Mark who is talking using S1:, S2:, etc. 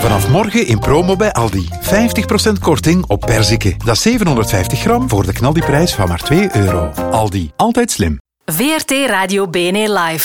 S1: Vanaf morgen in promo bij Aldi. 50% korting op perziken. Dat is 750 gram voor de knaldiprijs van maar €2. Aldi, altijd slim.
S2: VRT Radio BNE Live.